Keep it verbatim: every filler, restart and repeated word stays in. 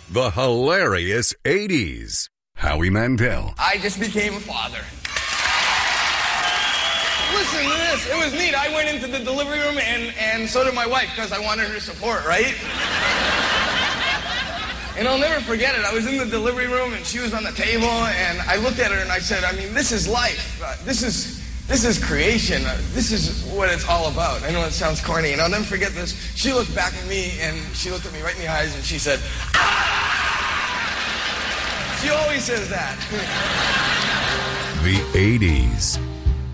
The hilarious eighties. Howie Mandel. I just became a father. Listen to this. It was neat. I went into the delivery room, and, and so did my wife, because I wanted her support, right? And I'll never forget it. I was in the delivery room, and she was on the table, and I looked at her, and I said, I mean, this is life. Uh, this is this is creation. Uh, this is what it's all about. I know it sounds corny, and I'll never forget this. She looked back at me, and she looked at me right in the eyes, and she said, ah! She always says that. The eighties.